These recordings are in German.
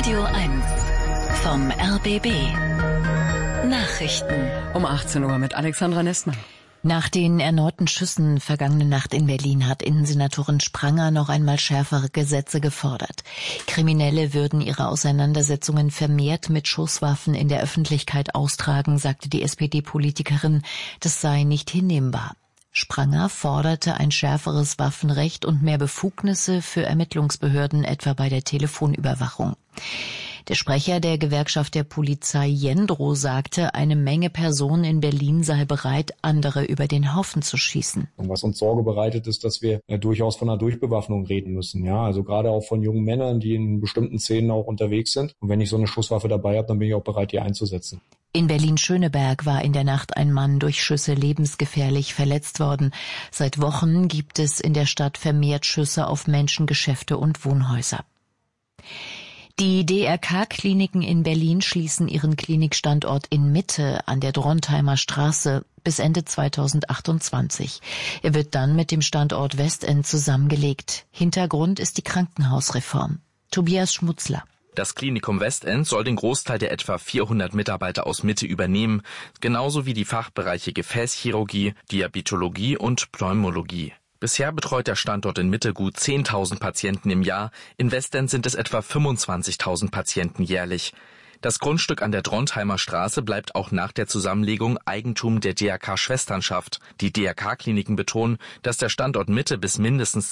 Radio 1 vom RBB. Nachrichten. Um 18 Uhr mit Alexandra Nestmann. Nach den erneuten Schüssen vergangene Nacht in Berlin hat Innensenatorin Spranger noch einmal schärfere Gesetze gefordert. Kriminelle würden ihre Auseinandersetzungen vermehrt mit Schusswaffen in der Öffentlichkeit austragen, sagte die SPD-Politikerin. Das sei nicht hinnehmbar. Spranger forderte ein schärferes Waffenrecht und mehr Befugnisse für Ermittlungsbehörden, etwa bei der Telefonüberwachung. Der Sprecher der Gewerkschaft der Polizei Jendro sagte, eine Menge Personen in Berlin sei bereit, andere über den Haufen zu schießen. Und was uns Sorge bereitet, ist, dass wir durchaus von einer Durchbewaffnung reden müssen. Ja, also gerade auch von jungen Männern, die in bestimmten Szenen auch unterwegs sind. Und wenn ich so eine Schusswaffe dabei habe, dann bin ich auch bereit, die einzusetzen. In Berlin-Schöneberg war in der Nacht ein Mann durch Schüsse lebensgefährlich verletzt worden. Seit Wochen gibt es in der Stadt vermehrt Schüsse auf Menschen, Geschäfte und Wohnhäuser. Die DRK-Kliniken in Berlin schließen ihren Klinikstandort in Mitte an der Drontheimer Straße bis Ende 2028. Er wird dann mit dem Standort Westend zusammengelegt. Hintergrund ist die Krankenhausreform. Tobias Schmutzler. Das Klinikum Westend soll den Großteil der etwa 400 Mitarbeiter aus Mitte übernehmen, genauso wie die Fachbereiche Gefäßchirurgie, Diabetologie und Pneumologie. Bisher betreut der Standort in Mitte gut 10.000 Patienten im Jahr, in Westend sind es etwa 25.000 Patienten jährlich. Das Grundstück an der Drontheimer Straße bleibt auch nach der Zusammenlegung Eigentum der DRK-Schwesternschaft. Die DRK-Kliniken betonen, dass der Standort Mitte bis mindestens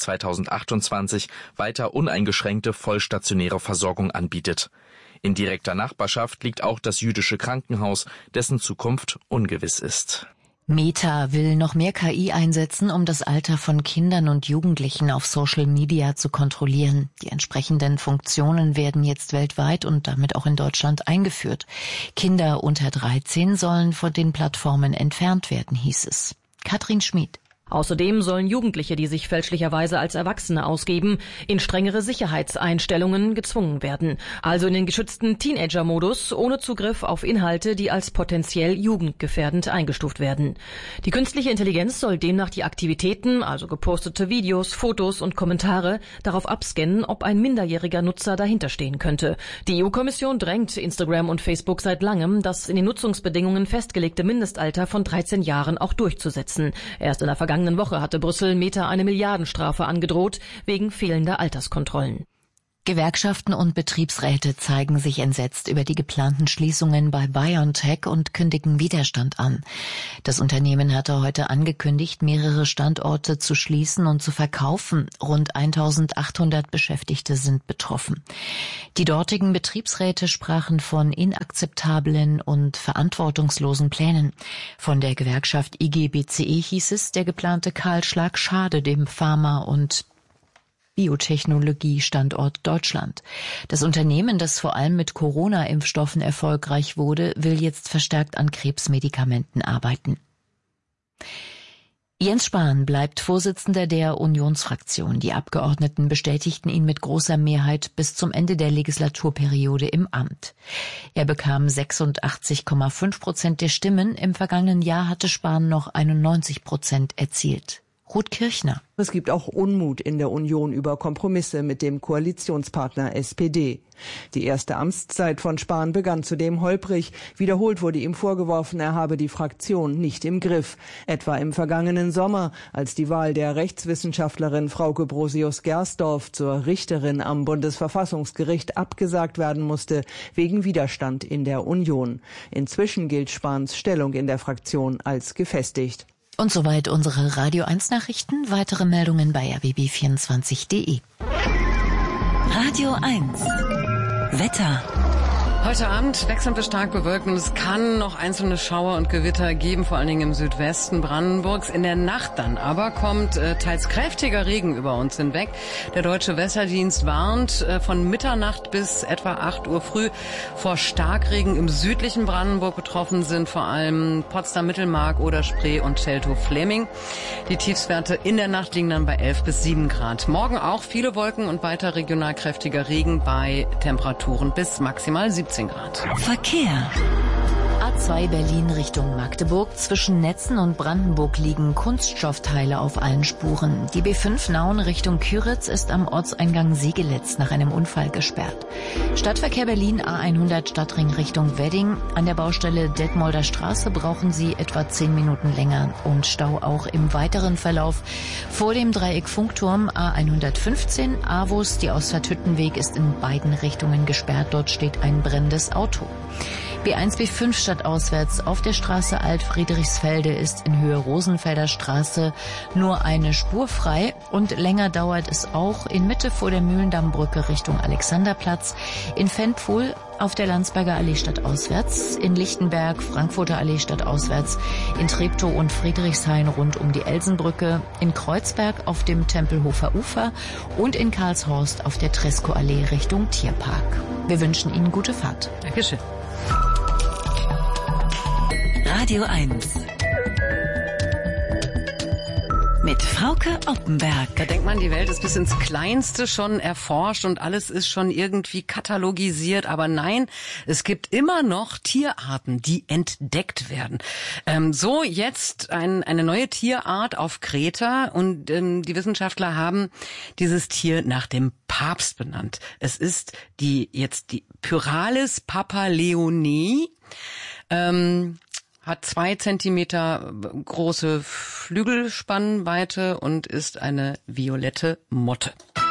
2028 weiter uneingeschränkte vollstationäre Versorgung anbietet. In direkter Nachbarschaft liegt auch das jüdische Krankenhaus, dessen Zukunft ungewiss ist. Meta will noch mehr KI einsetzen, um das Alter von Kindern und Jugendlichen auf Social Media zu kontrollieren. Die entsprechenden Funktionen werden jetzt weltweit und damit auch in Deutschland eingeführt. Kinder unter 13 sollen von den Plattformen entfernt werden, hieß es. Katrin Schmid. Außerdem sollen Jugendliche, die sich fälschlicherweise als Erwachsene ausgeben, in strengere Sicherheitseinstellungen gezwungen werden. Also in den geschützten Teenager-Modus, ohne Zugriff auf Inhalte, die als potenziell jugendgefährdend eingestuft werden. Die künstliche Intelligenz soll demnach die Aktivitäten, also gepostete Videos, Fotos und Kommentare, darauf abscannen, ob ein minderjähriger Nutzer dahinterstehen könnte. Die EU-Kommission drängt Instagram und Facebook seit langem, das in den Nutzungsbedingungen festgelegte Mindestalter von 13 Jahren auch durchzusetzen. Erst in der vergangenen Woche hatte Brüssel Meta eine Milliardenstrafe angedroht wegen fehlender Alterskontrollen. Gewerkschaften und Betriebsräte zeigen sich entsetzt über die geplanten Schließungen bei BioNTech und kündigen Widerstand an. Das Unternehmen hatte heute angekündigt, mehrere Standorte zu schließen und zu verkaufen. Rund 1.800 Beschäftigte sind betroffen. Die dortigen Betriebsräte sprachen von inakzeptablen und verantwortungslosen Plänen. Von der Gewerkschaft IG BCE hieß es, der geplante Kahlschlag schade dem Pharma- und Biotechnologie-Standort Deutschland. Das Unternehmen, das vor allem mit Corona-Impfstoffen erfolgreich wurde, will jetzt verstärkt an Krebsmedikamenten arbeiten. Jens Spahn bleibt Vorsitzender der Unionsfraktion. Die Abgeordneten bestätigten ihn mit großer Mehrheit bis zum Ende der Legislaturperiode im Amt. Er bekam 86,5% der Stimmen. Im vergangenen Jahr hatte Spahn noch 91% erzielt. Ruth Kirchner. Es gibt auch Unmut in der Union über Kompromisse mit dem Koalitionspartner SPD. Die erste Amtszeit von Spahn begann zudem holprig. Wiederholt wurde ihm vorgeworfen, er habe die Fraktion nicht im Griff. Etwa im vergangenen Sommer, als die Wahl der Rechtswissenschaftlerin Frauke Brosius-Gersdorf zur Richterin am Bundesverfassungsgericht abgesagt werden musste, wegen Widerstand in der Union. Inzwischen gilt Spahns Stellung in der Fraktion als gefestigt. Und soweit unsere Radio 1 Nachrichten. Weitere Meldungen bei rbb24.de. Radio 1 Wetter. Heute Abend wechselnd bis stark bewölkt und es kann noch einzelne Schauer und Gewitter geben, vor allen Dingen im Südwesten Brandenburgs. In der Nacht dann aber kommt teils kräftiger Regen über uns hinweg. Der Deutsche Wetterdienst warnt von Mitternacht bis etwa 8 Uhr früh vor Starkregen im südlichen Brandenburg. Betroffen sind vor allem Potsdam, Mittelmark, Oder-Spree und Teltow-Fläming. Die Tiefstwerte in der Nacht liegen dann bei 11 bis 7 Grad. Morgen auch viele Wolken und weiter regional kräftiger Regen bei Temperaturen bis maximal 17 Grad. Verkehr. A2 Berlin Richtung Magdeburg. Zwischen Netzen und Brandenburg liegen Kunststoffteile auf allen Spuren. Die B5 Nauen Richtung Küritz ist am Ortseingang Siegelitz nach einem Unfall gesperrt. Stadtverkehr Berlin A100 Stadtring Richtung Wedding. An der Baustelle Detmolder Straße brauchen Sie etwa 10 Minuten länger. Und Stau auch im weiteren Verlauf vor dem Dreieck Funkturm A115 Avus. Die Ausfahrt Hüttenweg ist in beiden Richtungen gesperrt. Dort steht ein brennendes Auto. B1, B5 stadtauswärts auf der Straße Alt-Friedrichsfelde ist in Höhe Rosenfelder Straße nur eine Spur frei und länger dauert es auch in Mitte vor der Mühlendammbrücke Richtung Alexanderplatz, in Fendpool auf der Landsberger Allee stadtauswärts, in Lichtenberg, Frankfurter Allee stadtauswärts, in Treptow und Friedrichshain rund um die Elsenbrücke, in Kreuzberg auf dem Tempelhofer Ufer und in Karlshorst auf der Tresco-Allee Richtung Tierpark. Wir wünschen Ihnen gute Fahrt. Dankeschön. Radio 1 mit Frauke Oppenberg. Da denkt man, die Welt ist bis ins Kleinste schon erforscht und alles ist schon irgendwie katalogisiert. Aber nein, es gibt immer noch Tierarten, die entdeckt werden. So jetzt eine neue Tierart auf Kreta und die Wissenschaftler haben dieses Tier nach dem Papst benannt. Es ist die Pyralis papaleonei. Hat 2 Zentimeter große Flügelspannweite und ist eine violette Motte.